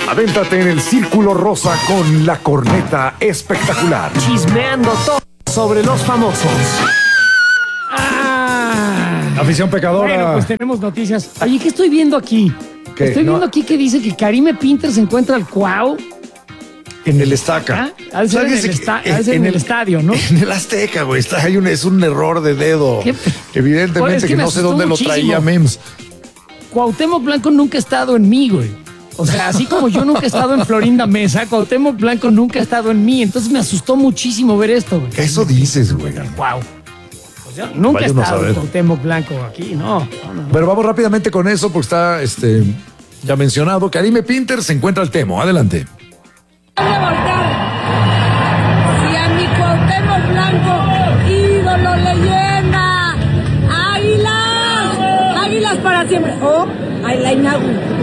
Adéntrate en el Círculo Rosa con la corneta espectacular. Chismeando todo sobre los famosos. Afición pecadora. Bueno, pues tenemos noticias. Oye, ¿qué estoy viendo aquí? ¿Qué? Estoy viendo aquí que dice que Karime Pinter se encuentra al Cuau. En el Estaca. Ha de ser en el estadio, ¿no? En el Azteca, güey. Es un error de dedo. ¿Qué? Evidentemente Es que que me no sé asustó dónde muchísimo. lo traía Mems. Cuauhtémoc Blanco nunca ha estado en mí, güey. O sea, así como yo nunca he estado en Florinda Mesa, Cuauhtémoc Blanco nunca ha estado en mí. Entonces me asustó muchísimo ver esto, güey. Eso dices, güey. Wow. O sea, nunca he Váyanos a estado ver. Cuauhtémoc Blanco aquí, no. Pero vamos rápidamente con eso porque está ya mencionado. Karime Pinter se encuentra al Temo. Adelante. Si a mi Cuauhtémoc Blanco, ídolo, leyenda, águilas para siempre. Oh, I like now.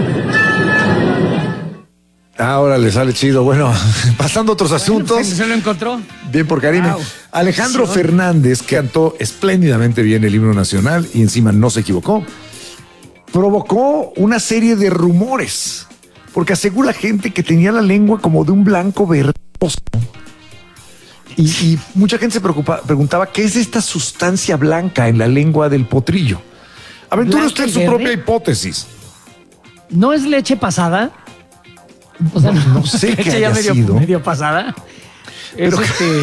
Ahora le sale chido. Bueno, pasando a otros asuntos. Pues, ¿se lo encontró? Bien por Karime. Wow. Alejandro Fernández cantó espléndidamente bien el himno nacional y encima no se equivocó. Provocó una serie de rumores porque asegura gente que tenía la lengua como de un blanco verdoso. Y mucha gente se preguntaba qué es esta sustancia blanca en la lengua del potrillo. Aventura ¿Blanca usted y su verde? propia hipótesis. ¿No es leche pasada? O sea, No sé qué leche ya haya sido. medio pasada. Pero-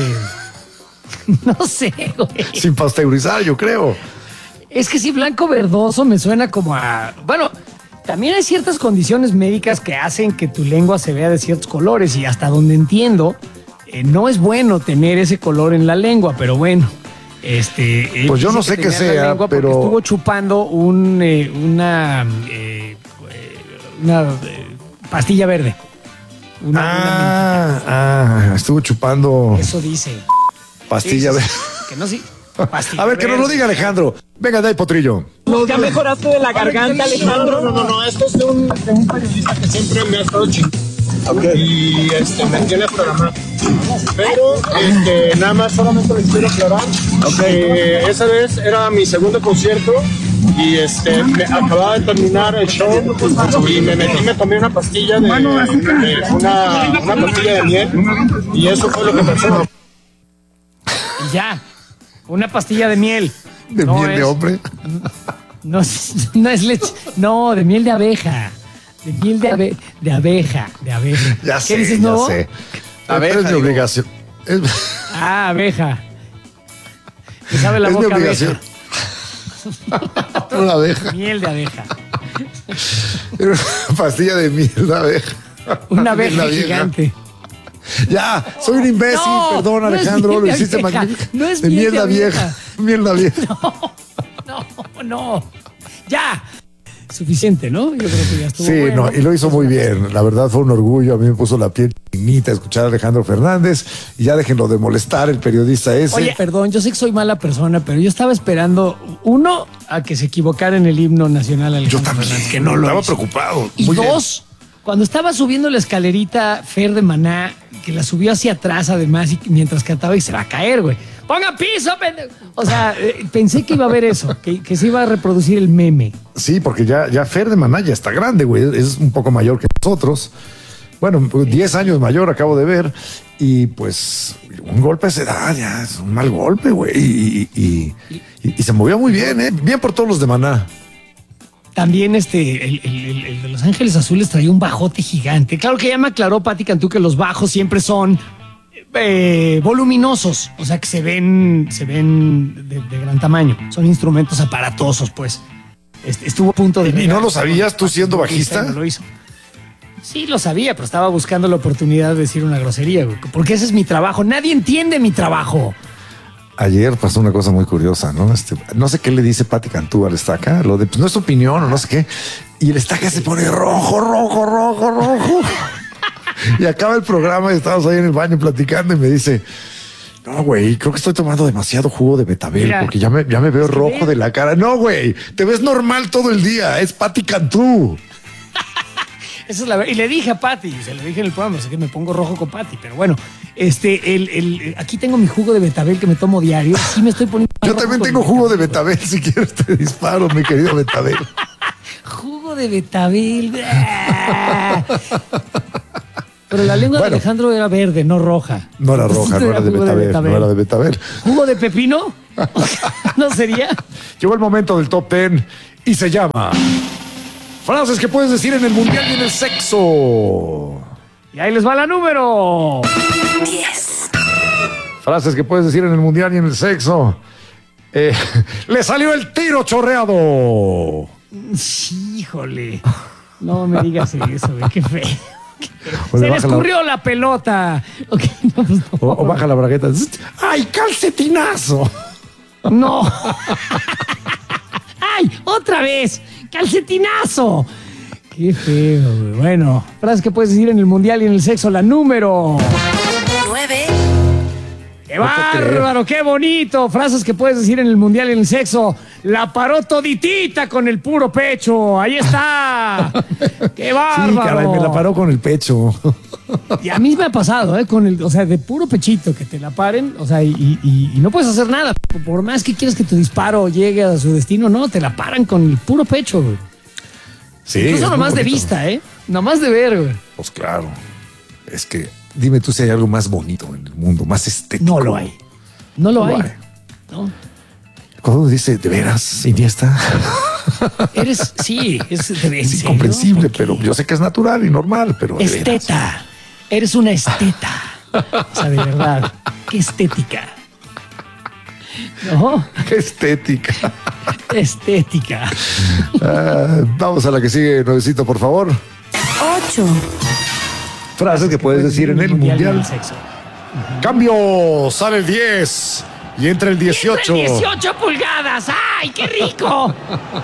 No sé, güey. Sin pasteurizar, yo creo. Es que si blanco verdoso me suena como a... Bueno, también hay ciertas condiciones médicas que hacen que tu lengua se vea de ciertos colores y hasta donde entiendo, no es bueno tener ese color en la lengua, pero bueno. Pues yo dice no sé que qué tenía la sea, lengua porque pero- estuvo chupando una pastilla verde. Estuvo chupando Eso dice. pastilla Sí, de... sí, sí. Que no, sí. Pastilla A ver, que nos lo verde. diga Alejandro. Venga, de ahí, potrillo. ¿Ya mejoraste de la garganta, Alejandro? No, esto es de un periodista que siempre me ha estado chingando. Y me tiene programado. Pero nada más solamente les quiero aclarar. Esa vez era mi segundo concierto y me acababa de terminar el show y me tomé una pastilla una pastilla de miel y eso fue lo que pasó. Y ya. Una pastilla de miel. De No miel de es- hombre. No es leche. No, de miel de abeja. De miel de abeja. Ya ¿Qué sé, dices, ya no? sé. Abeja, Pero es mi digo. obligación. Es, Ah, abeja. Me sabe la es mi boca obligación. abeja. Una abeja. Miel de abeja. Una pastilla de miel de abeja. Una Miel de abeja gigante. Ya, soy un imbécil, No, perdón, no es Alejandro, miel lo de hiciste abeja, magnífico. no es de miel miel de de vieja. abeja. Miel de vieja. No. Ya. Suficiente, ¿no? Yo creo que ya estuvo Sí, bueno. no, y lo hizo muy bien. La verdad fue un orgullo. A mí me puso la piel chinita escuchar a Alejandro Fernández. Y ya déjenlo de molestar, el periodista ese. Oye, perdón, yo sé que soy mala persona, pero yo estaba esperando, uno, a que se equivocara en el himno nacional yo Alejandro también. Fernández, que no lo estaba hizo. preocupado. Y Muy bien. dos, cuando estaba subiendo la escalerita Fer de Maná, que la subió hacia atrás además, y mientras cantaba y se va a caer, güey. ¡Ponga piso, pendejo! O sea, pensé que iba a haber eso, que se iba a reproducir el meme. Sí, porque ya Fer de Maná ya está grande, güey. Es un poco mayor que nosotros. Bueno, 10 años mayor, acabo de ver. Y pues, un golpe a esa edad ya es un mal golpe, güey. Y se movió muy bien, ¿eh? Bien por todos los de Maná. También el de Los Ángeles Azules traía un bajote gigante. Claro que ya me aclaró Pati Cantú que los bajos siempre son voluminosos, o sea que se ven de gran tamaño. Son instrumentos aparatosos, pues. Estuvo a punto de... ¿Y no lo sabías tú siendo bajista? No lo hizo. Sí, lo sabía, pero estaba buscando la oportunidad de decir una grosería, güey, porque ese es mi trabajo. Nadie entiende mi trabajo. Ayer pasó una cosa muy curiosa, ¿no? No sé qué le dice Pati Cantú al Estaca, lo de, pues no es tu opinión o no sé qué. Y el Estaca se pone rojo. Y acaba el programa y estamos ahí en el baño platicando y me dice, no, güey, creo que estoy tomando demasiado jugo de betabel. Mira, porque ya me veo rojo de la cara. No, güey, te ves normal todo el día. Es Pati Cantú. Esa es la verdad. Y le dije a Pati, se lo dije en el programa, sé que me pongo rojo con Pati, pero bueno, aquí tengo mi jugo de betabel que me tomo diario. Sí me estoy poniendo. Yo rojo también con tengo jugo de betabel. Si quieres te disparo, mi querido betabel. Jugo de betabel. Pero la lengua Bueno. de Alejandro era verde, no roja. No era roja, no era de jugo betabel, no era de betabel. ¿Jugo de pepino? ¿No sería? Llegó el momento del top 10 y se llama frases que puedes decir en el mundial y en el sexo. Y ahí les va la número 10, Frases que puedes decir en el mundial y en el sexo. Le salió el tiro chorreado. Híjole. No me digas eso, güey, qué feo. O Se le le baja la- escurrió la pelota. Ok, no, pues no. o baja la bragueta. ¡Ay, calcetinazo! No. ¡Ay, otra vez! ¡Calcetinazo! Qué feo, güey. Bueno, frases que puedes decir en el mundial y en el sexo. La número 9, ¡Qué bárbaro! ¡Qué bonito! Frases que puedes decir en el mundial y en el sexo. La paró toditita con el puro pecho. Ahí está. ¡Qué bárbaro! Sí, caray, me la paró con el pecho. Y a mí me ha pasado, con el, o sea, de puro pechito que te la paren, o sea, y no puedes hacer nada. Por más que quieras que tu disparo llegue a su destino, no, te la paran con el puro pecho, güey. Sí. Incluso es muy nomás de bonito. vista, nomás de ver, güey. Pues claro. Es que, dime tú si hay algo más bonito en el mundo, más estético. No lo hay. No lo No hay. hay. ¿No? Cuando uno dice, ¿de veras, Iniesta? Sí, es Es incomprensible, pero yo sé que es natural y normal, pero de veras. Esteta. Eres una esteta. O sea, de verdad. Qué estética. ¿No? Qué estética. Estética. Vamos a la que sigue, Nuevecito, por favor. 8, Frases que puedes decir en el y en mundial. el sexo. Cambio, sale el 10 y entra el 18. 18 pulgadas. ¡Ay, qué rico!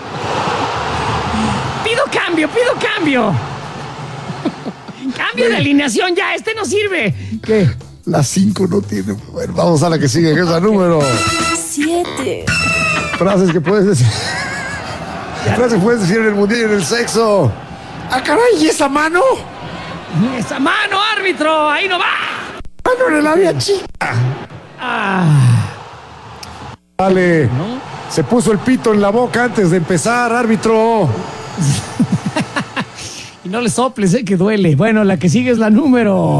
Pido cambio. Cambio de alineación ya, este no sirve. ¿Qué? La 5 no tiene. Bueno, vamos a la que sigue, que es la número. 7, Frases que puedes decir. Frases que puedes decir en el mundial y en el sexo. ¡Ah, caray! ¿Y esa mano? ¡Esa mano, árbitro! ¡Ahí no va! ¡Mano en el área chica! Ah, Dale. ¿no? Se puso el pito en la boca antes de empezar, árbitro. Y no le soples, que duele. Bueno, la que sigue es la número.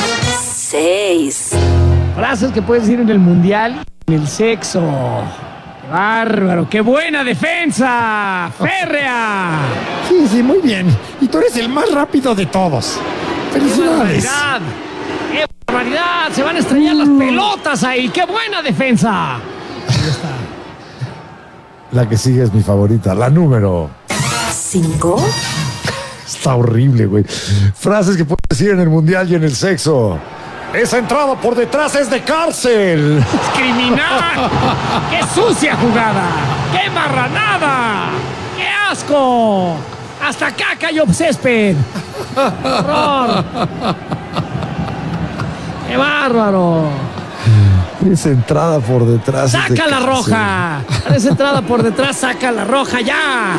6, Frases que puedes decir en el mundial y en el sexo. ¡Qué bárbaro! ¡Qué buena defensa! ¡Férrea! Sí, muy bien. Y tú eres el más rápido de todos. ¡Qué barbaridad! ¡Qué barbaridad! Se van a estrellar las pelotas ahí. ¡Qué buena defensa! Ahí está. La que sigue es mi favorita, la número. 5, Está horrible, güey. Frases que puedes decir en el mundial y en el sexo. Esa entrada por detrás es de cárcel. ¡Criminal! ¡Qué sucia jugada! ¡Qué marranada! ¡Qué asco! ¡Hasta acá cayó césped! ¡Horror! ¡Qué bárbaro! Esa entrada por detrás. es de ¡Saca la cárcel. roja! Esa entrada por detrás, saca la roja ya.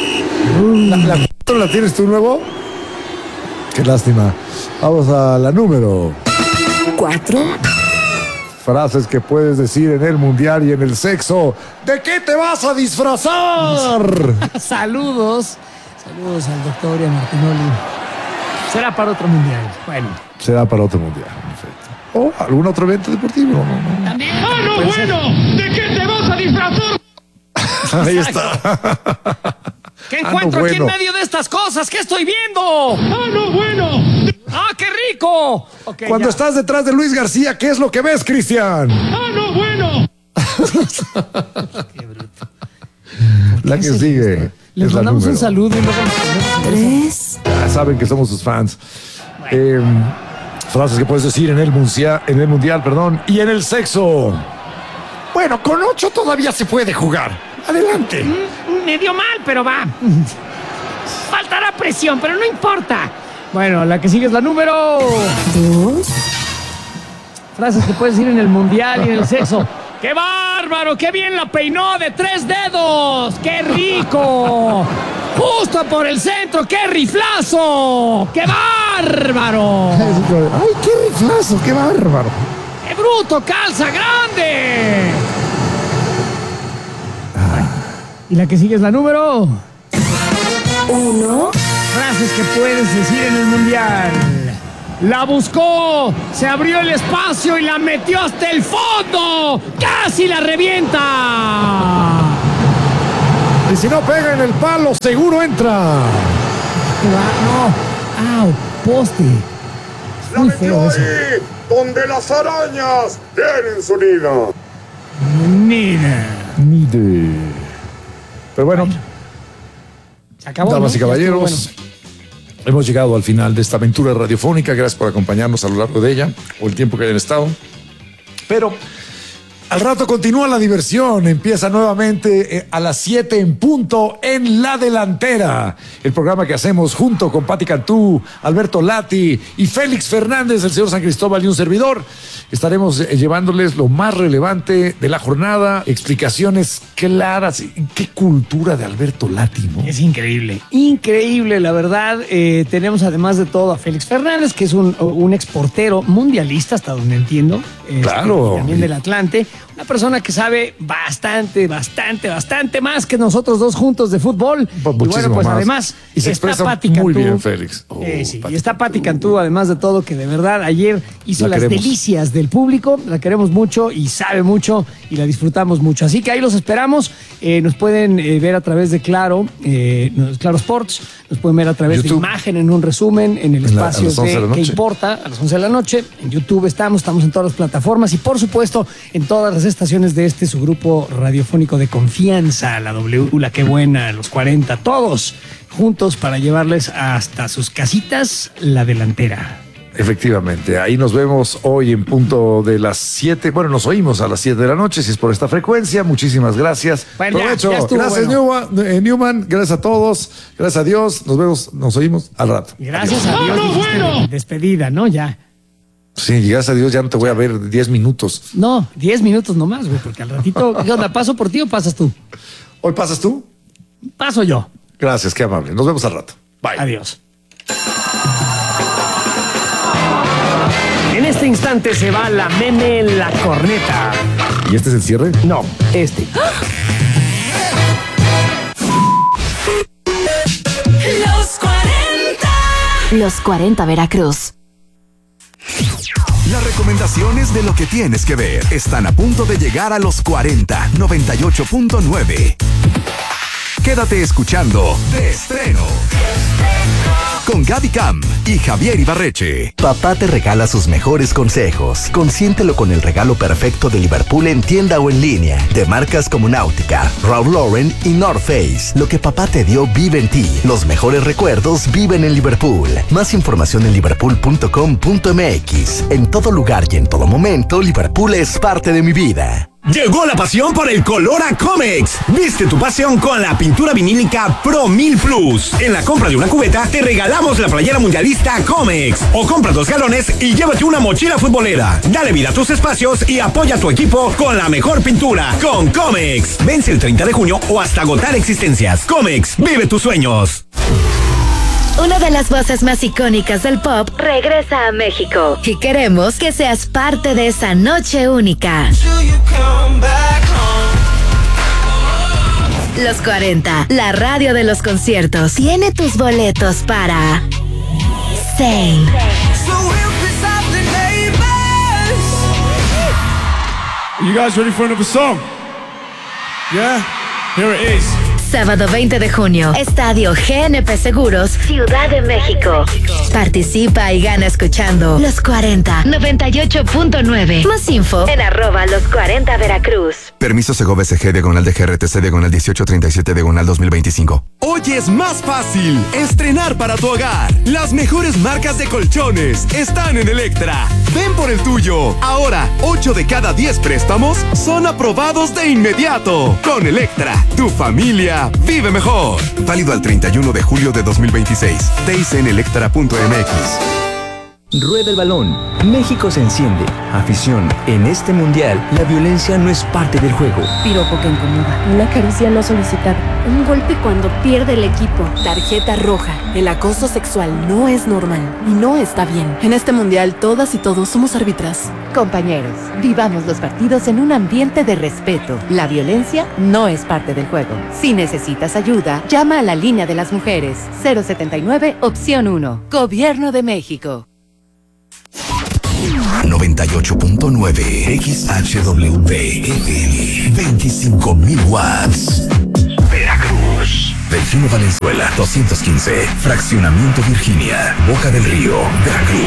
¿La tienes tú luego? Qué lástima. Vamos a la número. 4, Frases que puedes decir en el mundial y en el sexo. ¿De qué te vas a disfrazar? Saludos. Saludos al doctor y a Martinoli. Será para otro mundial. Bueno. Será para otro mundial, perfecto. O algún otro evento deportivo. No. También. ¡Ah, no, puede ser. bueno! ¿De qué te vas a disfrazar? Ahí está. ¿Qué Ah, encuentro no, aquí en bueno. medio de estas cosas? ¿Qué estoy viendo? ¡Ah, no, bueno! ¡Ah, qué rico! Ok, Cuando ya. estás detrás de Luis García, ¿qué es lo que ves, Cristian? ¡Ah, no, bueno! Qué bruto. La que ¿Qué sigue. es esto? Les es la mandamos un número. saludo y luego nos ponemos en eso. 3, Ya saben que somos sus fans. Frases que puedes decir en el mundial, perdón, y en el sexo. Bueno, con 8 todavía se puede jugar. Adelante. Me dio mal, pero va. Faltará presión, pero no importa. Bueno, la que sigue es la número. 2, Frases que puedes decir en el mundial y en el sexo. ¡Qué bárbaro! ¡Qué bien la peinó de 3 dedos! ¡Qué rico! ¡Justo por el centro! ¡Qué riflazo! ¡Qué bárbaro! ¡Ay, qué riflazo! ¡Qué bárbaro! ¡Qué bruto! ¡Calza grande! Y la que sigue es la número. 1, Frases que puedes decir en el mundial. La buscó, se abrió el espacio y la metió hasta el fondo. ¡Casi la revienta! Y si no pega en el palo, seguro entra. No, ¡au! Poste. La Muy metió feo eso. ahí, donde las arañas tienen su nido. Mira. Pero bueno, Se acabó. damas ¿no? y caballeros, hemos llegado al final de esta aventura radiofónica. Gracias por acompañarnos a lo largo de ella o el tiempo que hayan estado. Pero al rato continúa la diversión. Empieza nuevamente a las 7 en punto en La Delantera. El programa que hacemos junto con Pati Cantú, Alberto Lati y Félix Fernández, el señor San Cristóbal y un servidor. Estaremos llevándoles lo más relevante de la jornada, explicaciones claras. Qué cultura de Alberto Lati, ¿no? Es increíble, increíble, la verdad. Tenemos además de todo a Félix Fernández, que es un exportero mundialista, hasta donde entiendo. Claro. También del Atlante. Una persona que sabe bastante más que nosotros dos juntos de fútbol. Pues y bueno, muchísimo pues más. además Y se está expresa Pati muy Cantú. bien, Félix. Sí, Pati y está Pati Cantú. Cantú, además de todo, que de verdad ayer hizo La las queremos. delicias del público. La queremos mucho y sabe mucho y la disfrutamos mucho. Así que ahí los esperamos. Nos pueden ver a través de Claro Sports. Nos pueden ver a través YouTube. de Imagen en un resumen en el A espacio las 11 de la de ¿Qué noche. importa? A las 11 de la noche. En YouTube estamos en todas las plataformas y por supuesto en todas las estaciones de su grupo radiofónico de confianza, la W, la Qué Buena, los 40, todos juntos para llevarles hasta sus casitas La Delantera. Efectivamente, ahí nos vemos hoy en punto de las 7. Bueno, nos oímos a las 7 de la noche, si es por esta frecuencia. Muchísimas gracias. Bueno, ya Provecho. estuvo, Gracias, bueno. Newman. Gracias a todos. Gracias a Dios. Nos vemos, nos oímos al rato. Gracias a Dios. Dijiste despedida, ¿no? Ya. Sí, gracias a Dios ya no te voy a ver 10 minutos. No, 10 minutos nomás, güey, porque al ratito, ¿qué onda? ¿Paso por ti o pasas tú? ¿Hoy pasas tú? Paso yo. Gracias, qué amable. Nos vemos al rato. Bye. Adiós. En este instante se va la meme la corneta. ¿Y este es el cierre? No, este. Los 40. Los 40 Veracruz. Las recomendaciones de lo que tienes que ver están a punto de llegar a los 40, 98.9. Quédate escuchando De Estreno con Gaby Cam y Javier Ibarreche. Papá te regala sus mejores consejos. Consiéntelo con el regalo perfecto de Liverpool en tienda o en línea. De marcas como Náutica, Ralph Lauren y North Face. Lo que papá te dio vive en ti. Los mejores recuerdos viven en Liverpool. Más información en liverpool.com.mx. En todo lugar y en todo momento, Liverpool es parte de mi vida. Llegó la pasión por el color a Comex. Viste tu pasión con la pintura vinílica Pro 1000 Plus. En la compra de una cubeta te regalamos la playera mundialista Comex. O compra 2 galones y llévate una mochila futbolera. Dale vida a tus espacios y apoya a tu equipo con la mejor pintura con Comex. Vence el 30 de junio o hasta agotar existencias. Comex, vive tus sueños. Una de las voces más icónicas del pop regresa a México y queremos que seas parte de esa noche única. Los 40, la radio de los conciertos, tiene tus boletos para Sing. You guys ready for another song? Yeah? Here it is. Sábado 20 de junio, Estadio GNP Seguros, Ciudad de México. Participa y gana escuchando Los 40, 98.9. Más info en @los40 Veracruz. Permiso Segobe SG /DGRTC /1837 /2025. Hoy es más fácil estrenar para tu hogar. Las mejores marcas de colchones están en Electra. Ven por el tuyo. Ahora, 8 de cada 10 préstamos son aprobados de inmediato. Con Electra, tu familia vive mejor. Válido al 31 de julio de 2026. TIC en electra.mx. Rueda el balón. México se enciende. Afición. En este mundial, la violencia no es parte del juego. Piropo que incomoda. Una caricia no solicitada. Un golpe cuando pierde el equipo. Tarjeta roja. El acoso sexual no es normal y no está bien. En este mundial, todas y todos somos árbitras. Compañeros, vivamos los partidos en un ambiente de respeto. La violencia no es parte del juego. Si necesitas ayuda, llama a la línea de las mujeres. 079, opción 1. Gobierno de México. 98.9 XHWV FM 25.000 watts. Veracruz. Delfino Valenzuela 215. Fraccionamiento Virginia. Boca del Río. Veracruz.